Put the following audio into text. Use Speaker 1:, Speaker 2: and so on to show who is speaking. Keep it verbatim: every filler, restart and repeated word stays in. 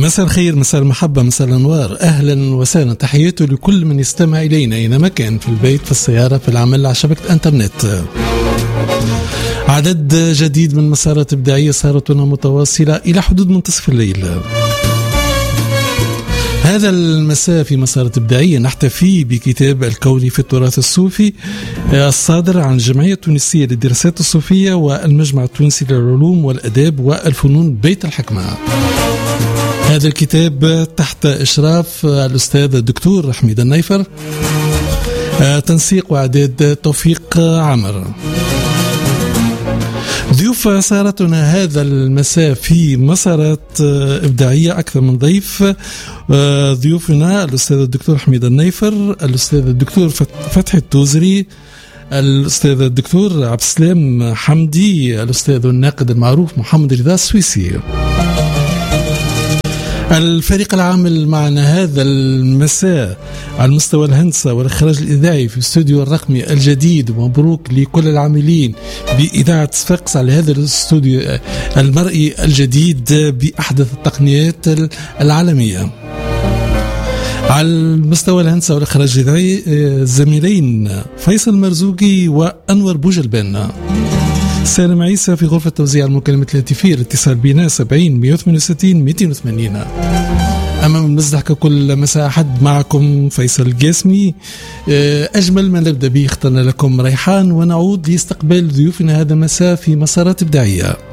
Speaker 1: مساء الخير، مساء المحبة، مساء الأنوار، أهلا وسهلا، تحياتي لكل من يستمع إلينا أينما كان، في البيت، في السيارة، في العمل، على شبكة أنترنت. عدد جديد من مسارات إبداعية سارتنا متواصلة إلى حدود منتصف الليل. هذا المساء في مسارات إبداعية نحتفي بكتاب الكوني في التراث الصوفي الصادر عن الجمعية التونسية للدراسات الصوفية والمجمع التونسي للعلوم والأداب والفنون بيت الحكمة. هذا الكتاب تحت إشراف الأستاذ الدكتور حميد النيفر، تنسيق وإعداد توفيق عمر. ضيوف سهرتنا هذا المساء في مسارات إبداعية أكثر من ضيف. ضيوفنا الأستاذ الدكتور حميد النيفر، الأستاذ الدكتور فتحي التوزري، الأستاذ الدكتور عبد السلام حمدي، الأستاذ الناقد المعروف محمد رضا السويسي. الفريق العامل معنا هذا المساء على مستوى الهندسة والإخراج الإذاعي في الاستوديو الرقمي الجديد، ومبروك لكل العاملين بإذاعة صفاقس على هذا الاستوديو المرئي الجديد بأحدث التقنيات العالمية. على المستوى الهندسة والإخراج الإذاعي الزميلين فيصل مرزوقي وأنور بوجلبان. سالم عيسى في غرفة توزيع المكالمات الهاتفية، الاتصال بنا سبعين مئة وثمانية وستين مئتين وثمانين. أمام المزدح كل مساء أحد معكم فيصل القاسمي. أجمل ما نبدأ به اخترنا لكم ريحان، ونعود لاستقبال ضيوفنا هذا المساء في مسارات إبداعية.